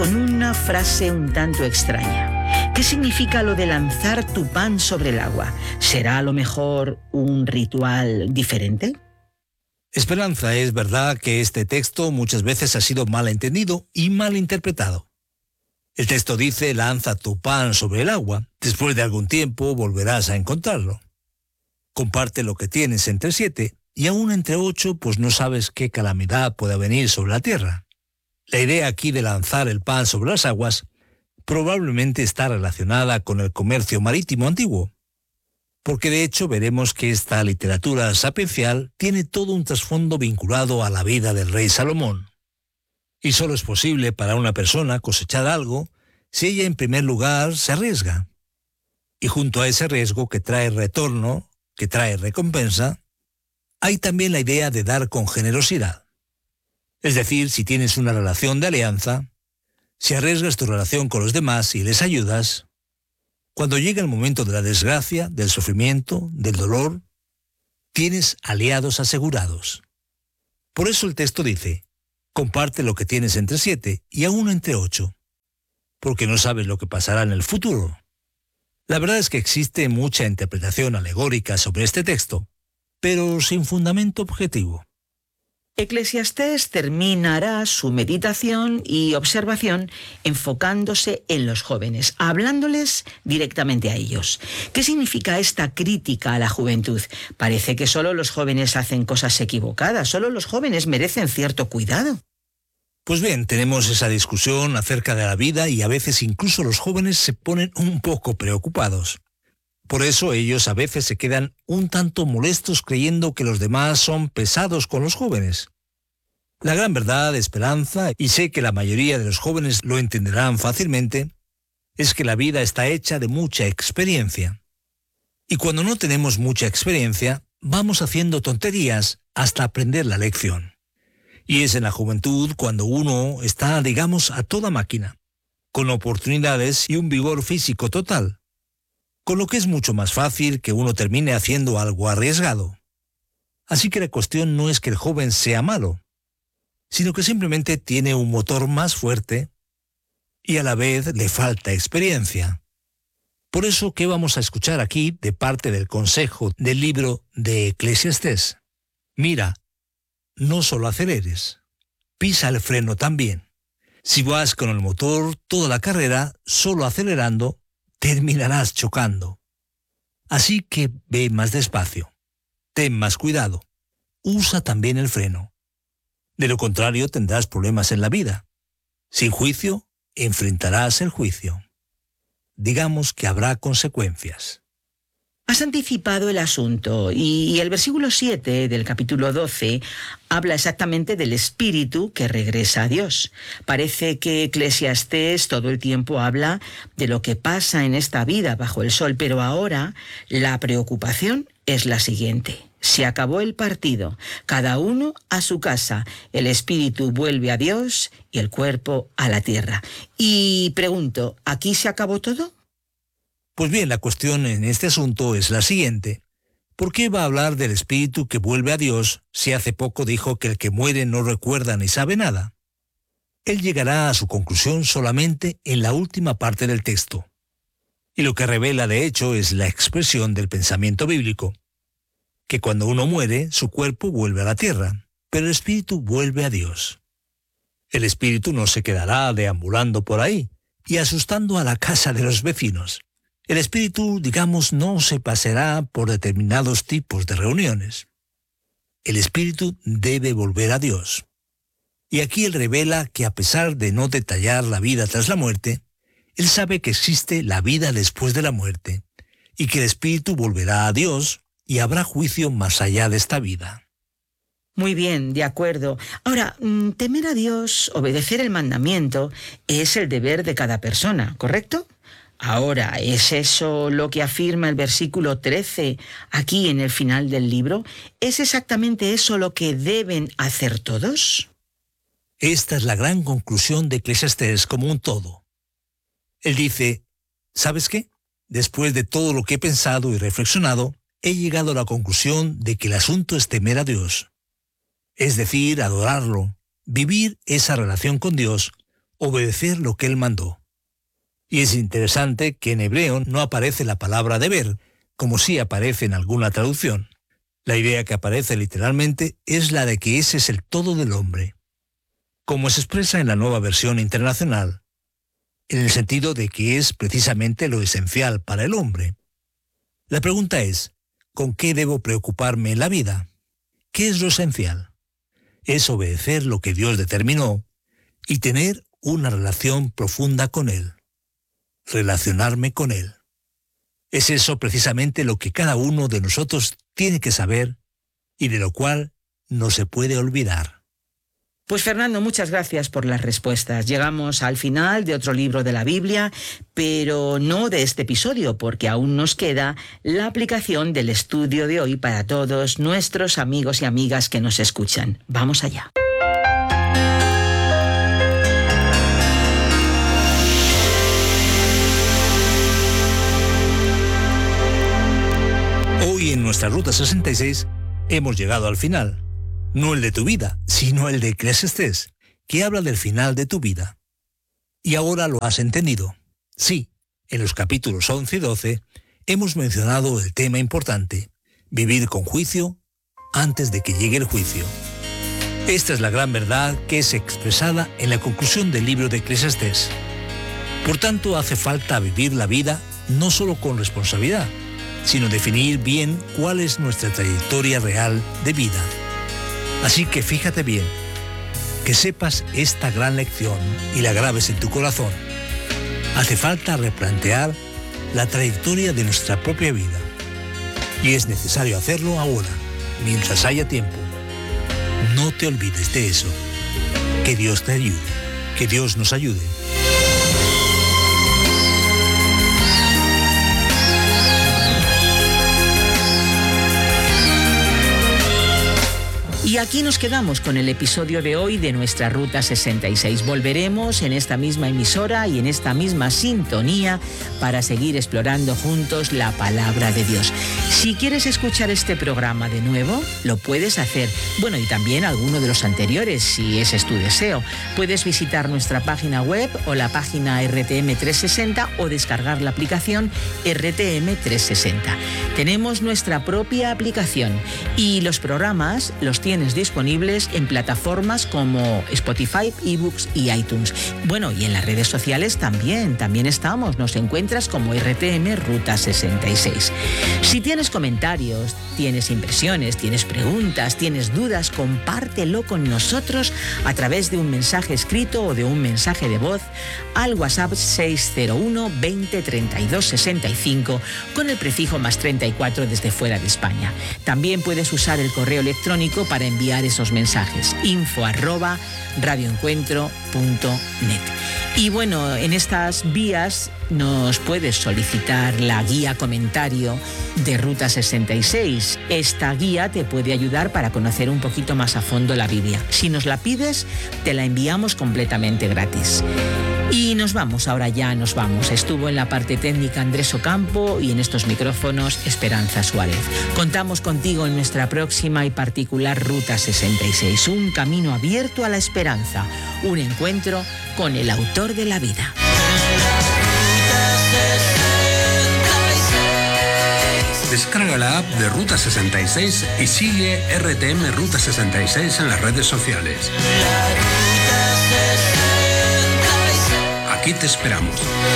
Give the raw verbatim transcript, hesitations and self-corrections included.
con una frase un tanto extraña. ¿Qué significa lo de lanzar tu pan sobre el agua? ¿Será a lo mejor un ritual diferente? Esperanza, es verdad que este texto muchas veces ha sido mal entendido y mal interpretado. El texto dice, lanza tu pan sobre el agua, después de algún tiempo volverás a encontrarlo. Comparte lo que tienes entre siete, y aún entre ocho, pues no sabes qué calamidad pueda venir sobre la tierra. La idea aquí de lanzar el pan sobre las aguas probablemente está relacionada con el comercio marítimo antiguo, porque de hecho veremos que esta literatura sapiencial tiene todo un trasfondo vinculado a la vida del rey Salomón. Y solo es posible para una persona cosechar algo si ella en primer lugar se arriesga. Y junto a ese riesgo que trae retorno, que trae recompensa, hay también la idea de dar con generosidad. Es decir, si tienes una relación de alianza, si arriesgas tu relación con los demás y les ayudas, cuando llega el momento de la desgracia, del sufrimiento, del dolor, tienes aliados asegurados. Por eso el texto dice, comparte lo que tienes entre siete y aún entre ocho, porque no sabes lo que pasará en el futuro. La verdad es que existe mucha interpretación alegórica sobre este texto, pero sin fundamento objetivo. Eclesiastés terminará su meditación y observación enfocándose en los jóvenes, hablándoles directamente a ellos. ¿Qué significa esta crítica a la juventud? Parece que solo los jóvenes hacen cosas equivocadas, solo los jóvenes merecen cierto cuidado. Pues bien, tenemos esa discusión acerca de la vida y a veces incluso los jóvenes se ponen un poco preocupados. Por eso ellos a veces se quedan un tanto molestos creyendo que los demás son pesados con los jóvenes. La gran verdad, Esperanza, y sé que la mayoría de los jóvenes lo entenderán fácilmente, es que la vida está hecha de mucha experiencia. Y cuando no tenemos mucha experiencia, vamos haciendo tonterías hasta aprender la lección. Y es en la juventud cuando uno está, digamos, a toda máquina, con oportunidades y un vigor físico total, con lo que es mucho más fácil que uno termine haciendo algo arriesgado. Así que la cuestión no es que el joven sea malo, sino que simplemente tiene un motor más fuerte y a la vez le falta experiencia. Por eso, ¿qué vamos a escuchar aquí de parte del consejo del libro de Eclesiastés? Mira, no solo aceleres, pisa el freno también. Si vas con el motor toda la carrera solo acelerando, terminarás chocando. Así que ve más despacio, ten más cuidado, usa también el freno. De lo contrario tendrás problemas en la vida. Sin juicio, enfrentarás el juicio. Digamos que habrá consecuencias. Has anticipado el asunto y el versículo siete del capítulo doce habla exactamente del espíritu que regresa a Dios. Parece que Eclesiastés todo el tiempo habla de lo que pasa en esta vida bajo el sol, pero ahora la preocupación es la siguiente. Se acabó el partido, cada uno a su casa, el espíritu vuelve a Dios y el cuerpo a la tierra. Y pregunto, ¿aquí se acabó todo? Pues bien, la cuestión en este asunto es la siguiente. ¿Por qué va a hablar del espíritu que vuelve a Dios si hace poco dijo que el que muere no recuerda ni sabe nada? Él llegará a su conclusión solamente en la última parte del texto. Y lo que revela de hecho es la expresión del pensamiento bíblico, que cuando uno muere, su cuerpo vuelve a la tierra, pero el espíritu vuelve a Dios. El espíritu no se quedará deambulando por ahí y asustando a la casa de los vecinos. El espíritu, digamos, no se paseará por determinados tipos de reuniones. El espíritu debe volver a Dios. Y aquí él revela que a pesar de no detallar la vida tras la muerte, él sabe que existe la vida después de la muerte y que el espíritu volverá a Dios y habrá juicio más allá de esta vida. Muy bien, de acuerdo. Ahora, temer a Dios, obedecer el mandamiento, es el deber de cada persona, ¿correcto? Ahora, ¿es eso lo que afirma el versículo trece aquí en el final del libro? ¿Es exactamente eso lo que deben hacer todos? Esta es la gran conclusión de Eclesiastés como un todo. Él dice, ¿sabes qué? Después de todo lo que he pensado y reflexionado, he llegado a la conclusión de que el asunto es temer a Dios. Es decir, adorarlo, vivir esa relación con Dios, obedecer lo que Él mandó. Y es interesante que en hebreo no aparece la palabra deber, como sí aparece en alguna traducción. La idea que aparece literalmente es la de que ese es el todo del hombre, como se expresa en la Nueva Versión Internacional, en el sentido de que es precisamente lo esencial para el hombre. La pregunta es, ¿con qué debo preocuparme en la vida? ¿Qué es lo esencial? Es obedecer lo que Dios determinó y tener una relación profunda con Él. Relacionarme con Él. Es eso precisamente lo que cada uno de nosotros tiene que saber y de lo cual no se puede olvidar. Pues Fernando, muchas gracias por las respuestas. Llegamos al final de otro libro de la Biblia, pero no de este episodio, porque aún nos queda la aplicación del estudio de hoy para todos nuestros amigos y amigas que nos escuchan. Vamos allá. Hoy en nuestra Ruta sesenta y seis hemos llegado al final. No el de tu vida, sino el de Eclesiastés, que habla del final de tu vida. Y ahora lo has entendido. Sí, en los capítulos once y doce hemos mencionado el tema importante, vivir con juicio antes de que llegue el juicio. Esta es la gran verdad que es expresada en la conclusión del libro de Eclesiastés. Por tanto, hace falta vivir la vida no solo con responsabilidad, sino definir bien cuál es nuestra trayectoria real de vida. Así que fíjate bien, que sepas esta gran lección y la grabes en tu corazón. Hace falta replantear la trayectoria de nuestra propia vida. Y es necesario hacerlo ahora, mientras haya tiempo. No te olvides de eso. Que Dios te ayude, que Dios nos ayude. Y aquí nos quedamos con el episodio de hoy de nuestra Ruta sesenta y seis. Volveremos en esta misma emisora y en esta misma sintonía para seguir explorando juntos la palabra de Dios. Si quieres escuchar este programa de nuevo, lo puedes hacer. Bueno, y también alguno de los anteriores, si ese es tu deseo. Puedes visitar nuestra página web o la página R T M trescientos sesenta o descargar la aplicación R T M trescientos sesenta. Tenemos nuestra propia aplicación y los programas los tienes disponibles en plataformas como Spotify, eBooks y iTunes. Bueno, y en las redes sociales también, también estamos. Nos encuentras como R T M Ruta sesenta y seis. Si tienes comentarios, tienes impresiones, tienes preguntas, tienes dudas, compártelo con nosotros a través de un mensaje escrito o de un mensaje de voz al WhatsApp seis cero uno veinte treinta y dos sesenta y cinco con el prefijo más treinta y cuatro desde fuera de España. También puedes usar el correo electrónico para enviar esos mensajes, info arroba radioencuentro punto net. Y bueno, en estas vías nos puedes solicitar la guía comentario de Ruta sesenta y seis. Esta guía te puede ayudar para conocer un poquito más a fondo la Biblia. Si nos la pides, te la enviamos completamente gratis. Y nos vamos, ahora ya nos vamos. Estuvo en la parte técnica Andrés Ocampo y en estos micrófonos Esperanza Suárez. Contamos contigo en nuestra próxima y particular Ruta sesenta y seis, un camino abierto a la esperanza, un encuentro con el autor de la vida. Descarga la app de Ruta sesenta y seis y sigue R T M Ruta sesenta y seis en las redes sociales. Aquí te esperamos.